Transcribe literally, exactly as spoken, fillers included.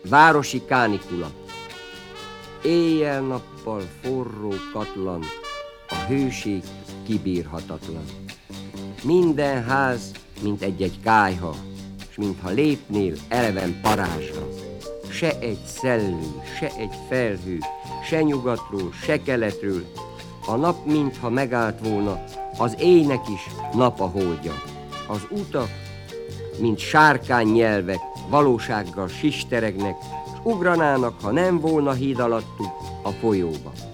Városi kánikula. Éjjel-nappal forró katlan, a hőség kibírhatatlan. Minden ház, mint egy-egy kályha, s mintha lépnél eleven parázsra. Se egy szellő, se egy felhő, se nyugatról, se keletről. A nap mintha megállt volna, az éjnek is nap a holdja. Az utak, mint sárkány nyelvek, valósággal sisteregnek, s ugranának, ha nem volna híd alattuk a folyóba.